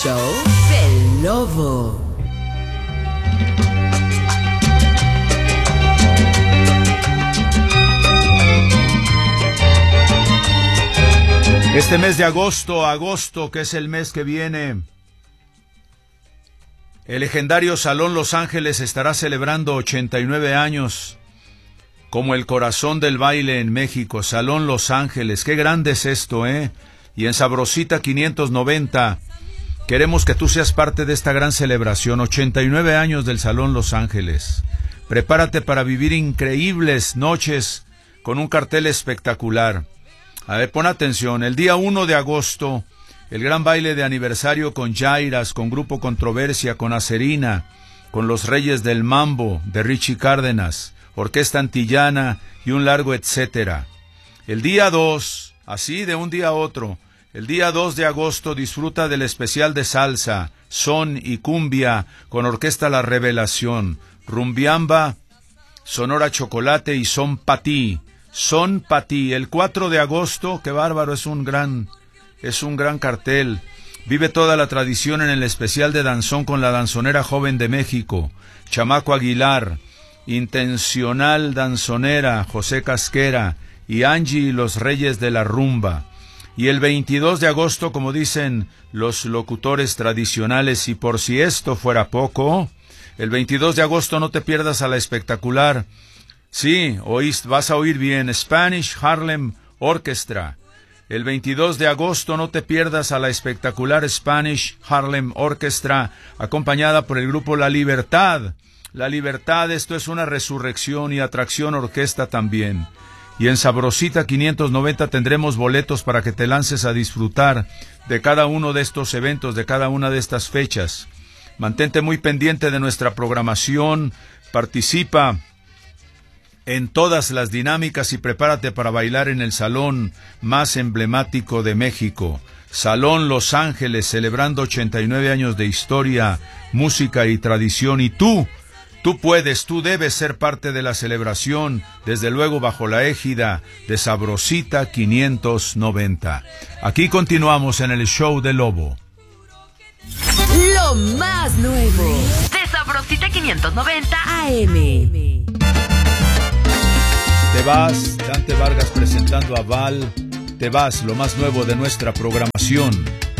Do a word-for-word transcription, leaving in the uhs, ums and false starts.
Show del Lobo. Este mes de agosto, agosto, que es el mes que viene, el legendario Salón Los Ángeles estará celebrando ochenta y nueve años, como el corazón del baile en México. Salón Los Ángeles, qué grande es esto, ¿eh? Y en Sabrosita quinientos noventa, queremos que tú seas parte de esta gran celebración, ochenta y nueve años del Salón Los Ángeles. Prepárate para vivir increíbles noches con un cartel espectacular. A ver, pon atención, el día uno de agosto, el gran baile de aniversario con Jairas, con Grupo Controversia, con Acerina, con Los Reyes del Mambo, de Richie Cárdenas, Orquesta Antillana y un largo etcétera. El día dos, así de un día a otro, el día dos de agosto disfruta del especial de salsa, son y cumbia con Orquesta La Revelación, Rumbiamba, Sonora Chocolate y Son Patí. Son Patí. El cuatro de agosto, qué bárbaro, es un gran, es un gran cartel. Vive toda la tradición en el especial de danzón con la danzonera joven de México, Chamaco Aguilar, Intencional Danzonera, José Casquera y Angie y los Reyes de la Rumba. Y el veintidós de agosto, como dicen los locutores tradicionales, y por si esto fuera poco, el veintidós de agosto no te pierdas a la espectacular, sí, oíste, vas a oír bien, Spanish Harlem Orchestra. El veintidós de agosto no te pierdas a la espectacular Spanish Harlem Orchestra, acompañada por el grupo La Libertad. La Libertad, esto es una resurrección y atracción orquesta también. Y en Sabrosita quinientos noventa tendremos boletos para que te lances a disfrutar de cada uno de estos eventos, de cada una de estas fechas. Mantente muy pendiente de nuestra programación, participa en todas las dinámicas y prepárate para bailar en el salón más emblemático de México, Salón Los Ángeles, celebrando ochenta y nueve años de historia, música y tradición. Y tú, tú puedes, tú debes ser parte de la celebración, desde luego bajo la égida de Sabrosita quinientos noventa. Aquí continuamos en el show del Lobo. Lo más nuevo de Sabrosita quinientos noventa A M. Te vas, Dante Vargas presentando a Val, Te vas, lo más nuevo de nuestra programación.